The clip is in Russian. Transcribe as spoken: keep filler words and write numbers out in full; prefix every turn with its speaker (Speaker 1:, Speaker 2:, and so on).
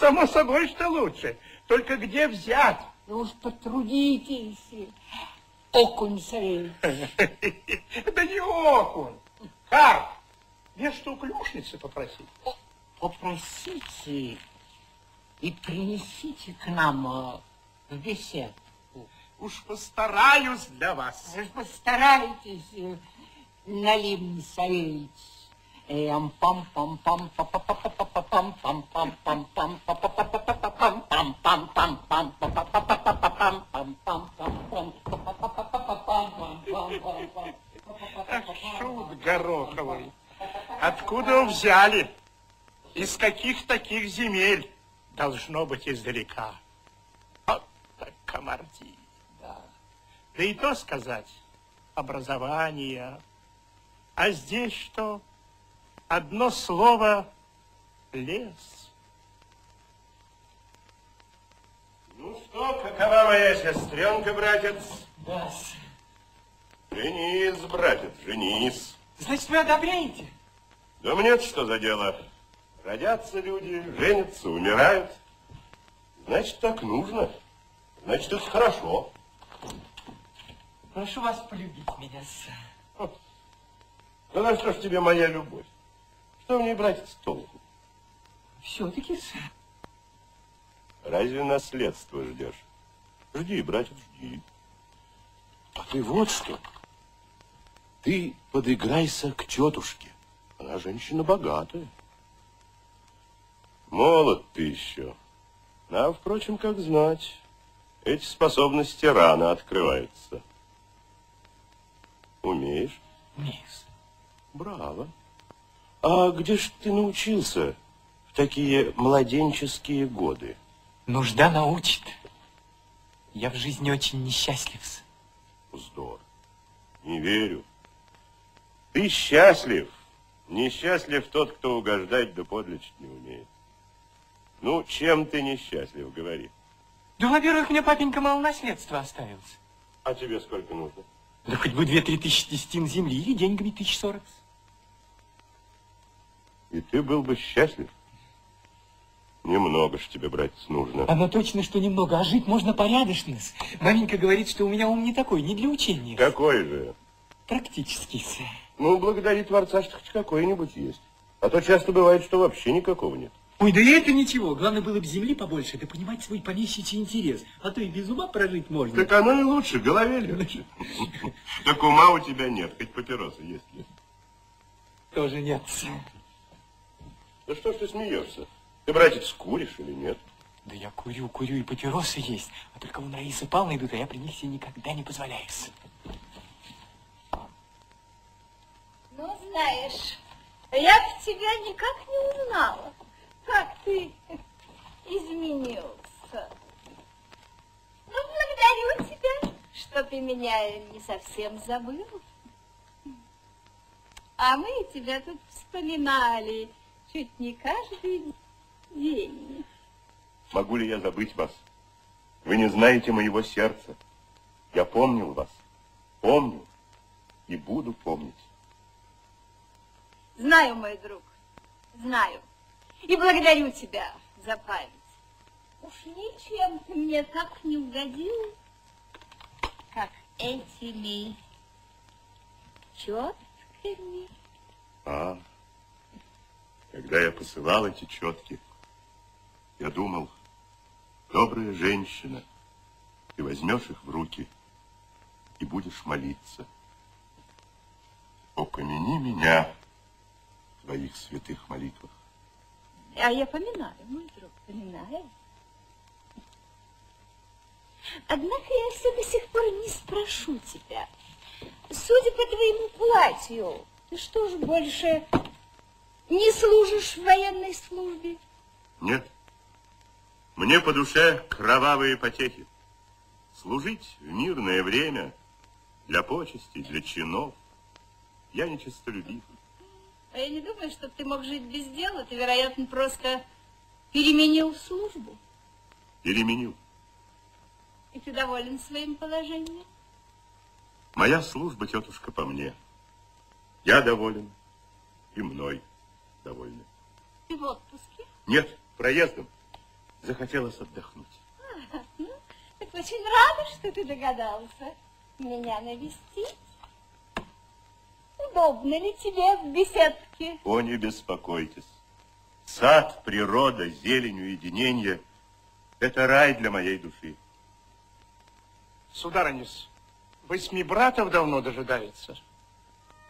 Speaker 1: само собой, что лучше. Только где взять?
Speaker 2: Ну уж потрудитесь, Окунь Савельич.
Speaker 1: Да не окунь. Карп, мне что, у клюшницы попросить?
Speaker 2: Попросите и принесите к нам в беседку.
Speaker 1: Уж постараюсь для вас.
Speaker 2: Уж постарайтесь, Налим Савельич. Эм пам пам пам пам пам пам пам пам пам пам пам пам пам пам пам пам пам.
Speaker 1: Шут гороховый. Откуда вы взяли? Из каких таких земель? Должно быть издалека. Вот так комарди. Да. Да и то сказать, образование. А здесь что? Одно слово — лес. Ну что, какова моя сестренка, братец?
Speaker 2: Да.
Speaker 3: Женись, братец, женись.
Speaker 2: Значит, вы одобряете?
Speaker 3: Да мне-то что за дело? Родятся люди, женятся, умирают. Значит, так нужно. Значит, это хорошо.
Speaker 2: Прошу вас полюбить меня, сэр.
Speaker 3: Да на что ж тебе моя любовь? Что в ней, братец, толку?
Speaker 2: Все-таки, сэр.
Speaker 3: Разве наследство ждешь? Жди, братец, жди. А ты вот что. Ты подыграйся к тетушке. Она женщина богатая. Молод ты еще. А, впрочем, как знать, эти способности рано открываются. Умеешь?
Speaker 2: Умею.
Speaker 3: Браво. А где ж ты научился в такие младенческие годы?
Speaker 2: Нужда научит. Я в жизни очень несчастлив.
Speaker 3: Вздор. Не верю. Ты счастлив. Несчастлив тот, кто угождать да подлечить не умеет. Ну, чем ты несчастлив, говори.
Speaker 2: Да, во-первых, мне папенька мало наследства оставился.
Speaker 3: А тебе сколько нужно?
Speaker 2: Да хоть бы две-три тысячи десятин земли или деньгами тысяч сорок.
Speaker 3: И ты был бы счастлив? Немного ж тебе, братец, нужно.
Speaker 2: Оно точно, что немного, а жить можно порядочно. Маменька говорит, что у меня ум не такой, не для учения.
Speaker 3: Какой же?
Speaker 2: Практический, сэр.
Speaker 3: Ну, благодари Творца, что хоть какой-нибудь есть. А то часто бывает, что вообще никакого нет.
Speaker 2: Ой, да и это ничего. Главное было бы земли побольше, да понимать свой помещичий интерес. А то и без ума прожить можно.
Speaker 3: Так оно и лучше, голове легче. Так ума у тебя нет, хоть папиросы есть.
Speaker 2: Тоже нет.
Speaker 3: Да что ж ты смеешься? Ты, братец, куришь или нет?
Speaker 2: Да я курю, курю, и папиросы есть. А только вон Раиса Павловна идут, а я при них себе никогда не позволяю.
Speaker 4: Ну, знаешь, я б тебя никак не узнала. Как ты изменился. Ну, благодарю тебя, что ты меня не совсем забыл. А мы тебя тут вспоминали чуть не каждый день.
Speaker 3: Могу ли я забыть вас? Вы не знаете моего сердца. Я помнил вас, помню и буду помнить.
Speaker 4: Знаю, мой друг, знаю. И благодарю тебя за память. Уж ничем ты мне так не угодил, как этими четками.
Speaker 3: А, когда я посылал эти четки, я думал, добрая женщина, ты возьмешь их в руки и будешь молиться. Окамени меня в твоих святых молитвах.
Speaker 4: А я поминаю, мой друг, поминаю. Однако я все до сих пор не спрошу тебя. Судя по твоему платью, ты что ж больше не служишь в военной службе?
Speaker 3: Нет. Мне по душе кровавые потехи. Служить в мирное время для почестей, для чинов. Я нечестолюбив.
Speaker 4: А я не думаю, что ты мог жить без дела. Ты, вероятно, просто переменил службу.
Speaker 3: Переменил.
Speaker 4: И ты доволен своим положением?
Speaker 3: Моя служба, тетушка, по мне. Я доволен, и мной довольны.
Speaker 4: Ты в отпуске?
Speaker 3: Нет, проездом. Захотелось отдохнуть.
Speaker 4: А, ну, так очень рада, что ты догадался меня навестить. Удобно ли тебе в беседке?
Speaker 3: О, не беспокойтесь. Сад, природа, зелень, уединение — это рай для моей души.
Speaker 1: Сударыня, восьми братов давно дожидается.